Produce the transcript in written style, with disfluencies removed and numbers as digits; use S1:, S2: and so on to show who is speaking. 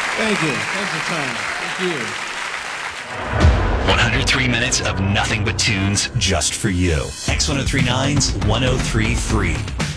S1: Thank you. Thanks for time. Thank you.
S2: 103 minutes of nothing but tunes just for you. X1039's 1033.